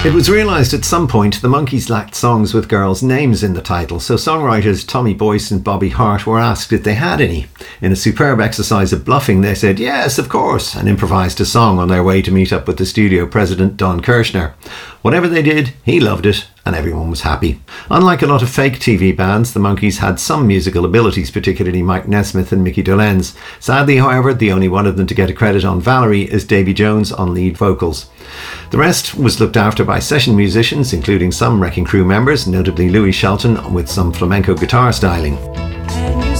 It was realised at some point the Monkees lacked songs with girls' names in the title, so songwriters Tommy Boyce and Bobby Hart were asked if they had any. In a superb exercise of bluffing, they said yes, of course, and improvised a song on their way to meet up with the studio president Don Kirshner. Whatever they did, he loved it, and everyone was happy. Unlike a lot of fake TV bands, the Monkees had some musical abilities, particularly Mike Nesmith and Mickey Dolenz. Sadly, however, the only one of them to get a credit on Valerie is Davy Jones on lead vocals. The rest was looked after by session musicians, including some Wrecking Crew members, notably Louis Shelton with some flamenco guitar styling.